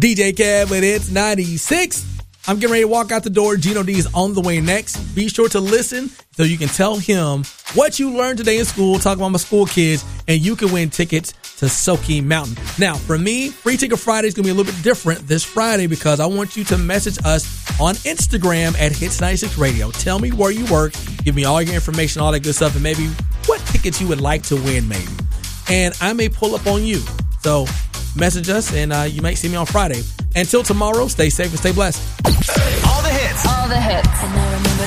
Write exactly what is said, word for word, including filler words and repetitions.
D J Kev with It's ninety-six. I'm getting ready to walk out the door. Gino D is on the way next. Be sure to listen so you can tell him what you learned today in school, talk about my school kids, and you can win tickets to Soaky Mountain. Now, for me, Free Ticket Friday is going to be a little bit different this Friday because I want you to message us on Instagram at Hits ninety-six Radio. Tell me where you work. Give me all your information, all that good stuff, and maybe what tickets you would like to win, maybe. And I may pull up on you. So message us, and uh, you might see me on Friday. Until tomorrow, stay safe and stay blessed. All the hits. All the hits. And now remember